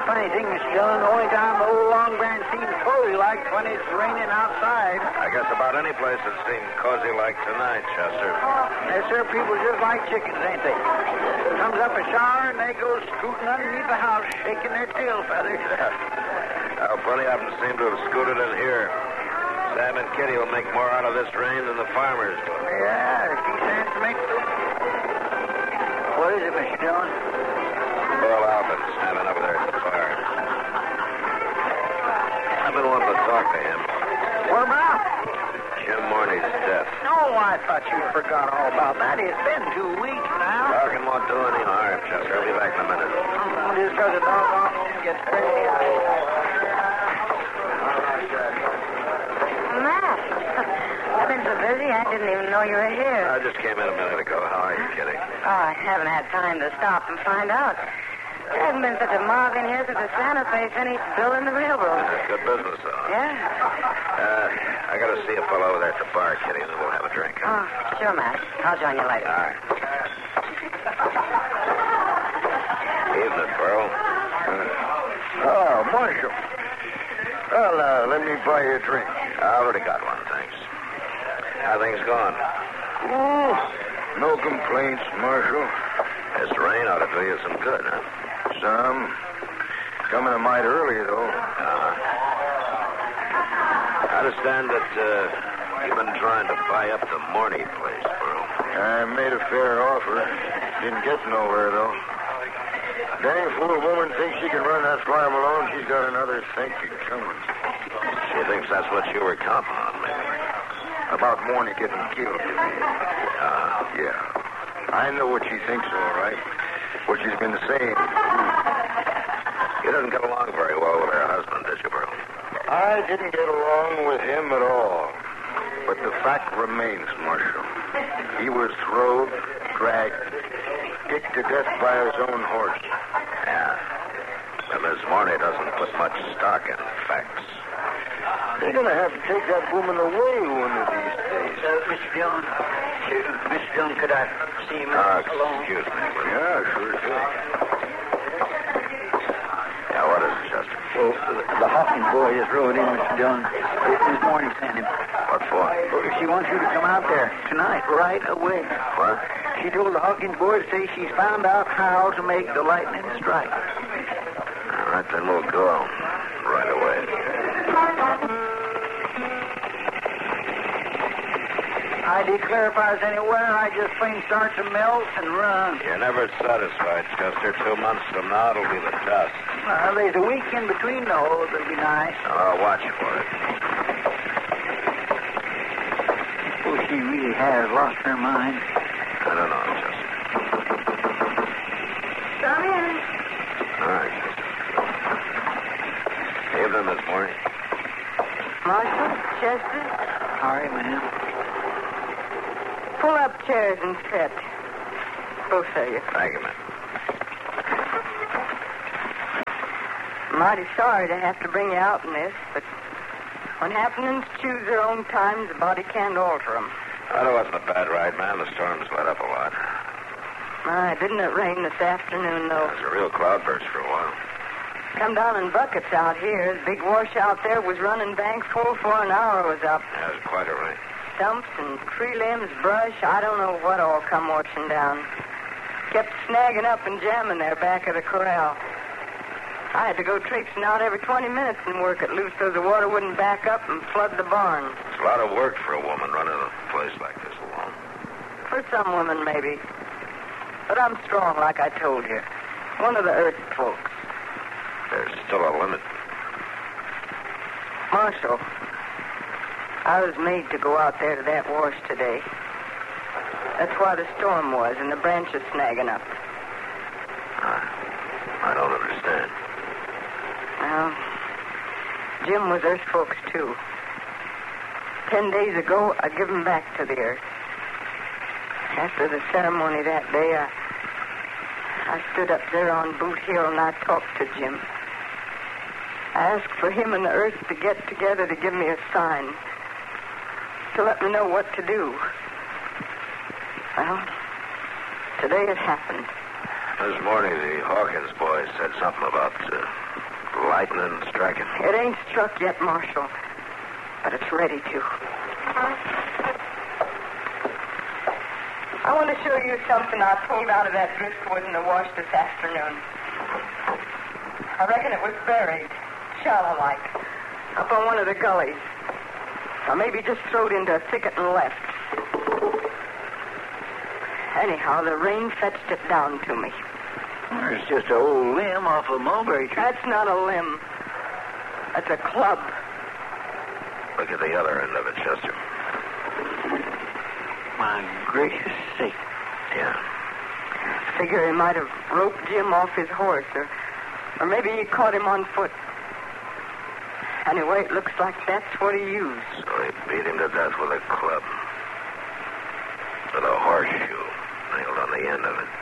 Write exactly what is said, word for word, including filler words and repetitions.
Funny thing, Mister Dillon, the only time the old Long Branch seems cozy like when it's raining outside. I guess about any place that seemed cozy like tonight, Chester. Yes, sir, people just like chickens, ain't they? Comes up a shower and they go scooting underneath the house, shaking their tail feathers. Well, plenty of them seem to have scooted in here. Sam and Kitty will make more out of this rain than the farmers will. Yeah, she stands to make... What is it, Mister Dillon? Earl Albin's standing over there at the bar. I've been wanting to talk to him. What about? Jim Morney's death. Oh, I thought you forgot all about that. It's been two weeks now. Talking won't do any harm, Chester. I'll be back in a minute. Oh, just because the dog often gets crazy. Matt, I've been so busy I didn't even know you were here. I just came in a minute ago. How are you, Kitty? Oh, I haven't had time to stop and find out. There hasn't been such a mob in here since the Santa Fe finished building the railroad. That's good business, though. Yeah? Uh, I got to see a fellow over there at the bar, Kitty, and then we'll have a drink. Oh, sure, Matt. I'll join you later. All right. Evening, Burl. Oh, Marshal. Well, uh, let me buy you a drink. I already got one, thanks. How things going? Oh, no complaints, Marshal. This rain ought to do you some good, huh? Some. Coming a mite early, though. Uh-huh. I understand that uh, you've been trying to buy up the Morney place, Burl. I made a fair offer. Didn't get nowhere, though. Dang fool woman thinks she can run that farm alone. She's got another thinking coming. She thinks that's what you were counting on, maybe. About Morney getting killed. Uh, Yeah. I know what she thinks, all right. What she's been saying. you didn't get along very well with her husband, did you, Burl? I didn't get along with him at all. But the fact remains, Marshal. He was throwed, dragged, kicked to death by his own horse. Yeah. And Miss Morney doesn't put much stock in facts. They're going to have to take that woman away one of these days. Uh, Mister Dillon, Mister Dillon, could I see him Uh, alone? excuse me. will you? Yeah, sure thing. Yeah, what is it, Chester? Well, the Hawkins boy just rode in, Mister Dillon. This morning sent him. What for? Well, she wants you to come out there tonight, right away. What? She told the Hawkins boy to say she's found out how to make the lightning strike. All right, then we'll go right away. I declare if I was anywhere, I'd just plain start to melt and run. You're never satisfied, Chester. Two months from now, it'll be the dust. Well, there's a week in between those. That'll be nice. I'll watch for it. Oh, she really has lost her mind. I don't know, Chester. Come in. All right, Chester. Evening, Miss Morney. Marshal, Chester, Sorry, ma'am. pull up chairs and sit. Both of you. Thank you, ma'am. Mighty sorry to have to bring you out in this, but when happenings choose their own times, the body can't alter them. That wasn't a bad ride, man. The storm's let up a lot. My, didn't it rain this afternoon, though? It was a real cloudburst for a while. Come down in buckets out here. The big washout there was running bank full before an hour was up. Yeah, it was quite a rain. Stumps and tree limbs, brush, I don't know what all come washing down. Kept snagging up and jamming there back of the corral. I had to go traipsing out every twenty minutes and work it loose so the water wouldn't back up and flood the barn. It's a lot of work for a woman running a place like this alone. For some women, maybe. But I'm strong, like I told you. One of the earth folks. There's still a limit. Marshal, I was made to go out there to that wash today. That's why the storm was and the branches snagging up. I, I don't understand. Well, Jim was earth folks, too. Ten days ago, I give him back to the earth. After the ceremony that day, I, I stood up there on Boot Hill and I talked to Jim. I asked for him and the earth to get together to give me a sign, to let me know what to do. Well, today it happened. This morning, the Hawkins boy said something about uh, lightning striking? It ain't struck yet, Marshal, but it's ready to. I want to show you something I pulled out of that driftwood in the wash this afternoon. I reckon it was buried, shallow-like, up on one of the gullies. Or maybe just throwed into a thicket and left. Anyhow, the rain fetched it down to me. It's just an old limb off a mulberry tree. That's not a limb. That's a club. Look at the other end of it, Chester. My gracious sake. Yeah. Figure he might have roped Jim off his horse, or, or maybe he caught him on foot. Anyway, it looks like that's what he used. So he beat him to death with a club. With a horseshoe nailed on the end of it.